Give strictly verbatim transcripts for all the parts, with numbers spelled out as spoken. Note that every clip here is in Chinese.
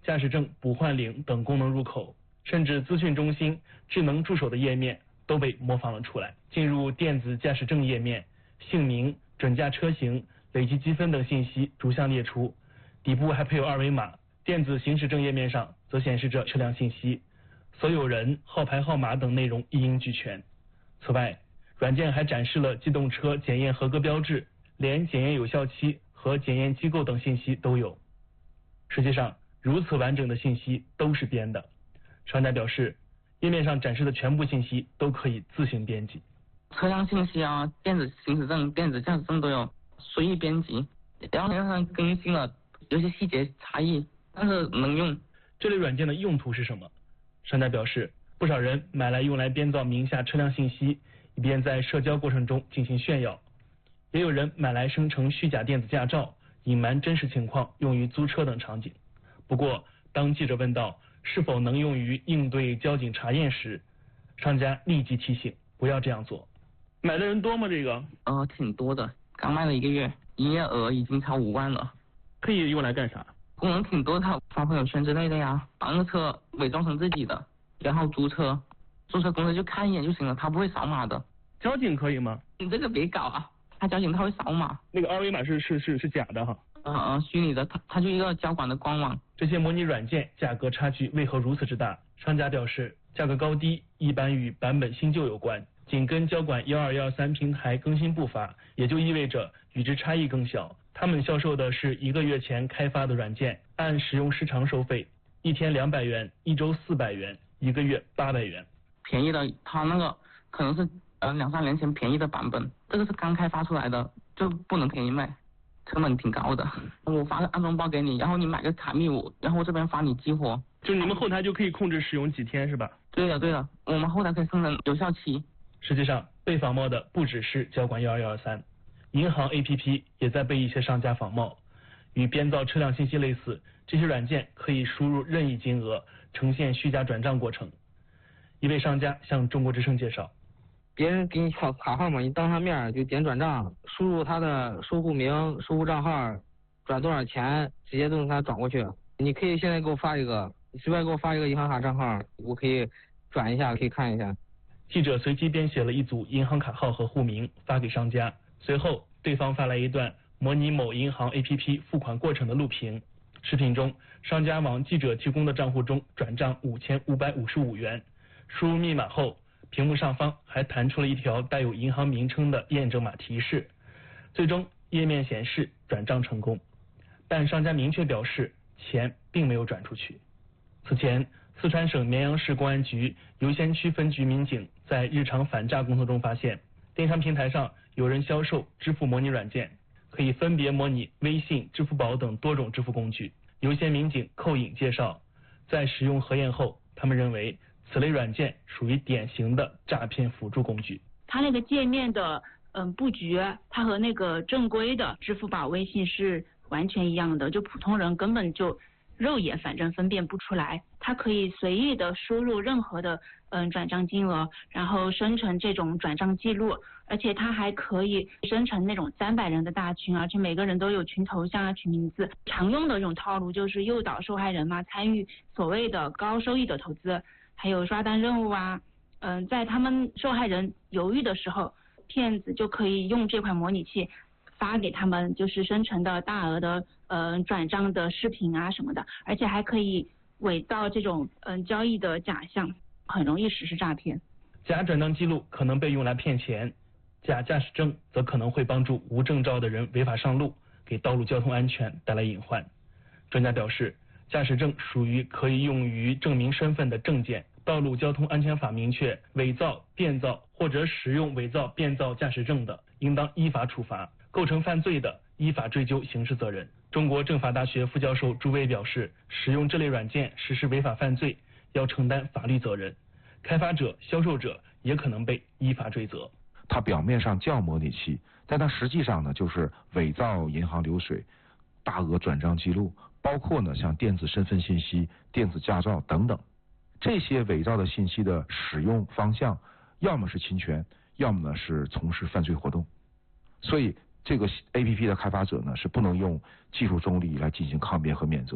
驾驶证补换领等功能入口，甚至资讯中心、智能助手的页面都被模仿了出来。进入电子驾驶证页面，姓名、准驾车型、累计积分等信息逐项列出，底部还配有二维码。电子行驶证页面上则显示着车辆信息，所有人、号牌号码等内容一应俱全。此外，软件还展示了机动车检验合格标志，连检验有效期和检验机构等信息都有。实际上，如此完整的信息都是编的。商家表示，页面上展示的全部信息都可以自行编辑。 车辆信息啊，电子行驶证、电子驾驶证都有，随意编辑。然后上更新了，有些细节差异，但是能用。 这类软件的用途是什么？商家表示，不少人买来用来编造名下车辆信息，以便在社交过程中进行炫耀；也有人买来生成虚假电子驾照，隐瞒真实情况，用于租车等场景。不过，当记者问到是否能用于应对交警查验时，商家立即提醒不要这样做。买的人多吗？这个？ 呃，挺多的，刚卖了一个月，营业额已经超五万了。 可以用来干啥？ 功能挺多的，发朋友圈之类的呀，把那个车伪装成自己的，然后租车，租车公司就看一眼就行了，他不会扫码的。 交警可以吗？ 你这个别搞啊，他交警他会扫码。 那个二维码是是是是假的哈。 呃呃，虚拟的，它它就一个交管的官网。 这些模拟软件价格差距为何如此之大？商家表示，价格高低一般与版本新旧有关，紧跟交管一二一二三平台更新步伐，也就意味着与之差异更小。他们销售的是一个月前开发的软件，按使用时长收费，一天两百元，一周四百元，一个月八百元。 便宜的，它那个可能是呃两三年前便宜的版本，这个是刚开发出来的，就不能便宜卖。成本挺高的，我发个安装包给你，然后你买个卡密五，然后我这边发你激活。 就你们后台就可以控制使用几天是吧？ 对的对的，我们后台可以生成有效期。 实际上，被仿冒的不只是交管一二一二三，银行 A P P 也在被一些商家仿冒。与编造车辆信息类似，这些软件可以输入任意金额，呈现虚假转账过程。一位商家向中国之声介绍。 别人给你卡卡号码，你当他面就点转账，输入他的收户名、收户账号，转多少钱，直接都能给他转过去。你可以现在给我发一个，你随便给我发一个银行卡账号，我可以转一下，可以看一下。 记者随机编写了一组银行卡号和户名发给商家，随后对方发来一段模拟某银行 A P P 付款过程的录屏。视频中，商家往记者提供的账户中转账五千五百五十五元，输入密码后，屏幕上方还弹出了一条带有银行名称的验证码提示，最终页面显示转账成功，但商家明确表示钱并没有转出去。此前，四川省绵阳市公安局游仙区分局民警在日常反诈工作中发现，电商平台上有人销售支付模拟软件，可以分别模拟微信、支付宝等多种支付工具。游仙民警寇颖介绍，在使用核验后，他们认为此类软件属于典型的诈骗辅助工具。 它那个界面的嗯布局，它和那个正规的支付宝、微信是完全一样的，就普通人根本就肉眼反正分辨不出来。它可以随意的输入任何的嗯转账金额，然后生成这种转账记录，而且它还可以生成那种三百人的大群，而且每个人都有群头像啊、群名字。常用的这种套路就是诱导受害人嘛参与所谓的高收益的投资。还有刷单任务啊，嗯、呃，在他们受害人犹豫的时候，骗子就可以用这款模拟器发给他们，就是生成的大额的呃转账的视频啊什么的，而且还可以伪造这种嗯、呃、交易的假象，很容易实施诈骗。 假转账记录可能被用来骗钱，假驾驶证则可能会帮助无证照的人违法上路，给道路交通安全带来隐患。专家表示，驾驶证属于可以用于证明身份的证件。道路交通安全法明确，伪造、变造或者使用伪造、变造驾驶证的，应当依法处罚；构成犯罪的，依法追究刑事责任。中国政法大学副教授朱威表示，使用这类软件实施违法犯罪，要承担法律责任，开发者、销售者也可能被依法追责。 它表面上叫模拟器，但它实际上呢，就是伪造银行流水、大额转账记录，包括呢像电子身份信息、电子驾照等等。这些伪造的信息的使用方向，要么是侵权，要么呢是从事犯罪活动。所以这个 A P P 的开发者呢是不能用技术中立来进行抗辩和免责的。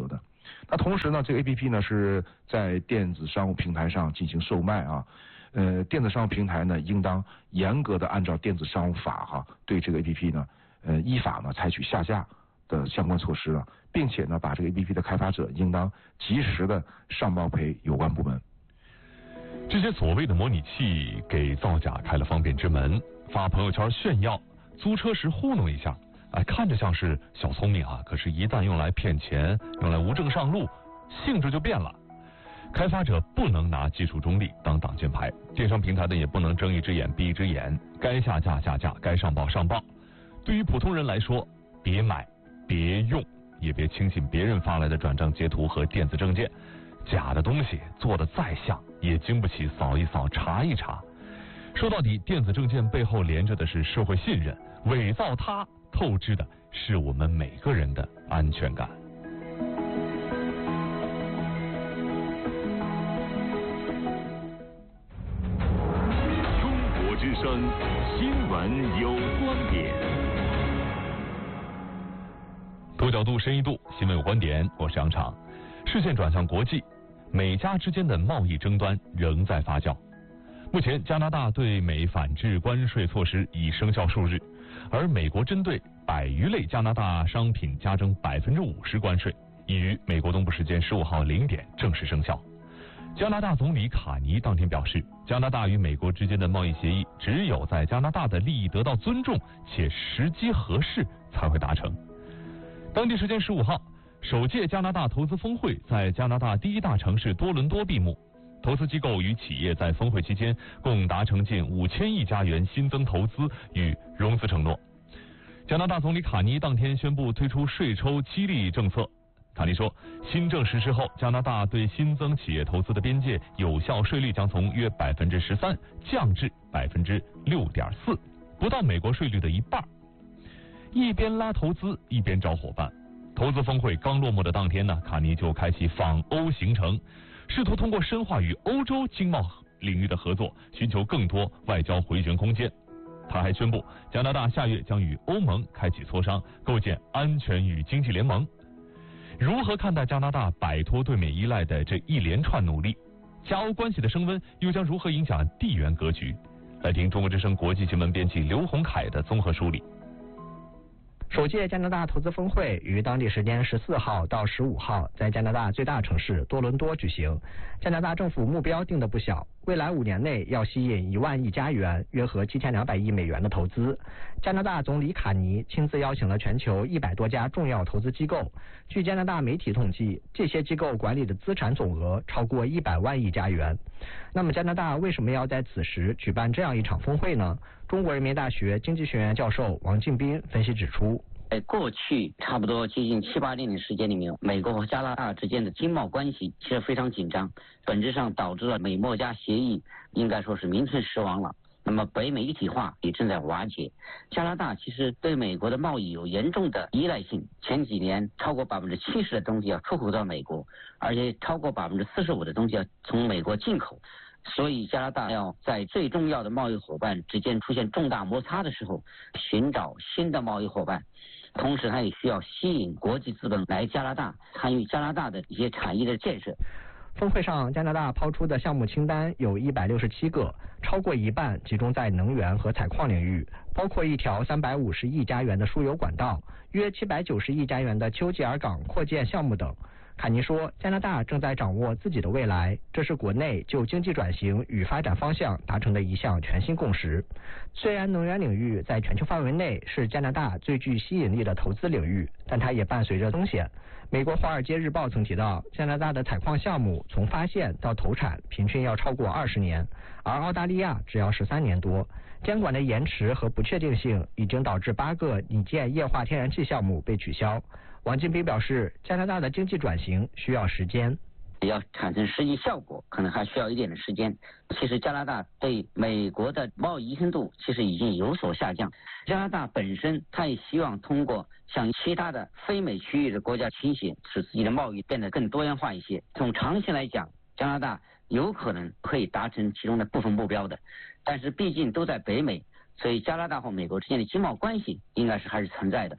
那同时呢，这个 A P P 呢是在电子商务平台上进行售卖啊。呃，电子商务平台呢，应当严格的按照电子商务法哈，对这个 A P P 呢，呃，依法呢采取下架的相关措施啊，并且呢，把这个 A P P 的开发者应当及时的上报赔有关部门。 这些所谓的模拟器给造假开了方便之门，发朋友圈炫耀，租车时糊弄一下，哎，看着像是小聪明啊，可是，一旦用来骗钱，用来无证上路，性质就变了。开发者不能拿技术中立当挡箭牌，电商平台的也不能睁一只眼闭一只眼，该下架下架，该上报上报。对于普通人来说，别买，别用，也别轻信别人发来的转账截图和电子证件，假的东西做得再像，也经不起扫一扫查一查。说到底，电子证件背后连着的是社会信任，伪造它透支的是我们每个人的安全感。 之声新闻有观点， 多角度深一度，新闻有观点，我是杨畅。视线转向国际，美加之间的贸易争端仍在发酵。目前，加拿大对美反制关税措施已生效数日，而美国针对百余类加拿大商品加征百分之五十关税，已于美国东部时间十五号零点正式生效。加拿大总理卡尼当天表示，加拿大与美国之间的贸易协议只有在加拿大的利益得到尊重且时机合适才会达成。当地时间十五号，首届加拿大投资峰会在加拿大第一大城市多伦多闭幕，投资机构与企业在峰会期间共达成近五千亿加元新增投资与融资承诺。加拿大总理卡尼当天宣布推出税抽激励政策。卡尼说，新政实施后，加拿大对新增企业投资的边界有效税率将从约百分之十三降至百分之六点四，不到美国税率的一半。一边拉投资，一边找伙伴。投资峰会刚落幕的当天呢，卡尼就开启访欧行程，试图通过深化与欧洲经贸领域的合作，寻求更多外交回旋空间。他还宣布，加拿大下月将与欧盟开启磋商，构建安全与经济联盟。如何看待加拿大摆脱对美依赖的这一连串努力？加欧关系的升温又将如何影响地缘格局？来听中国之声国际新闻编辑刘洪凯的综合梳理。 首届加拿大投资峰会于当地时间十四号到十五号在加拿大最大城市多伦多举行。加拿大政府目标定得不小，未来五年内要吸引一万亿加元，约合七千两百亿美元的投资。加拿大总理卡尼亲自邀请了全球一百多家重要投资机构。据加拿大媒体统计，这些机构管理的资产总额超过一百万亿加元。那么加拿大为什么要在此时举办这样一场峰会呢？中国人民大学经济学院教授王敬斌分析指出， 在过去差不多接近七八年的时间里面，美国和加拿大之间的经贸关系其实非常紧张，本质上导致了美墨加协议应该说是名存实亡了。那么北美一体化也正在瓦解，加拿大其实对美国的贸易有严重的依赖性，前几年超过百分之七十的东西要出口到美国，而且超过百分之四十五的东西要从美国进口。所以加拿大要在最重要的贸易伙伴之间出现重大摩擦的时候，寻找新的贸易伙伴，同时它也需要吸引国际资本来加拿大参与加拿大的一些产业的建设。 峰会上，加拿大抛出的项目清单有一百六十七个，超过一半集中在能源和采矿领域，包括一条三百五十亿加元的输油管道，约七百九十亿加元的丘吉尔港扩建项目等。卡尼说，加拿大正在掌握自己的未来，这是国内就经济转型与发展方向达成的一项全新共识。虽然能源领域在全球范围内是加拿大最具吸引力的投资领域，但它也伴随着风险。美国《华尔街日报》曾提到，加拿大的采矿项目从发现到投产平均要超过二十年，而澳大利亚只要十三年多。监管的延迟和不确定性已经导致八个拟建液化天然气项目被取消。王金斌表示，加拿大的经济转型需要时间， 要产生实际效果可能还需要一点的时间。其实加拿大对美国的贸易依存度其实已经有所下降，加拿大本身它也希望通过向其他的非美区域的国家倾斜，使自己的贸易变得更多元化一些。从长期来讲，加拿大有可能可以达成其中的部分目标的，但是毕竟都在北美，所以加拿大和美国之间的经贸关系应该是还是存在的。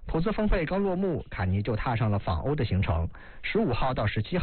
投资峰会刚落幕，卡尼就踏上了访欧的行程。十五号到十七号。